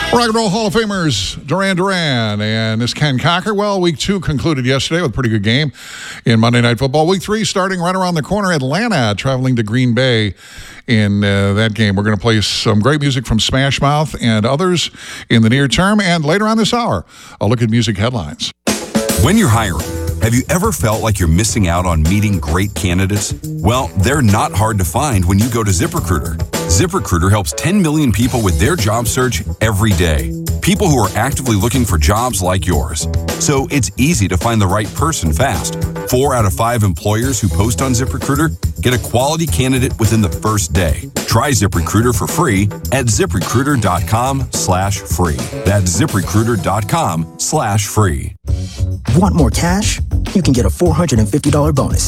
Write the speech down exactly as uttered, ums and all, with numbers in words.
Rock and Roll Hall of Famers, Duran Duran, and this Ken Cocker. Well, week two concluded yesterday with a pretty good game in Monday Night Football. Week three starting right around the corner. Atlanta traveling to Green Bay in uh, that game. We're going to play some great music from Smash Mouth and others in the near term. And later on this hour, I'll look at music headlines. When you're hiring, have you ever felt like you're missing out on meeting great candidates? Well, they're not hard to find when you go to ZipRecruiter. ZipRecruiter helps ten million people with their job search every day. People who are actively looking for jobs like yours. So it's easy to find the right person fast. Four out of five employers who post on ZipRecruiter get a quality candidate within the first day. Try ZipRecruiter for free at ZipRecruiter.com slash free. That's ZipRecruiter.com slash free. Want more cash? You can get a four hundred fifty dollars bonus